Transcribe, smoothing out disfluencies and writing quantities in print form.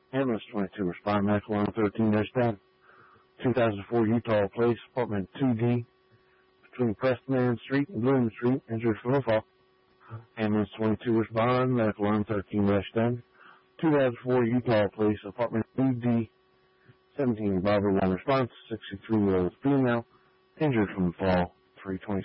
Ambulance 22, respond medical line 13-10. 2004 Utah Place, apartment 2D, between Preston Street and Bloom Street, injured from a fall. Ambulance 22, respond medical line 13-10. 2004 Utah Place, apartment 2D, 17 Barbara 1 response, 63-year-old female, injured from fall, 326.